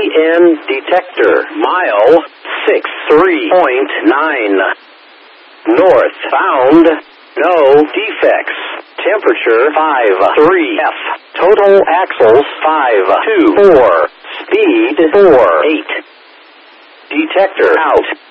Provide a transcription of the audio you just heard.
EN detector. Mile 63.9. Northbound. No defects. Temperature 53F. Total axles 524. Speed 48. Detector out.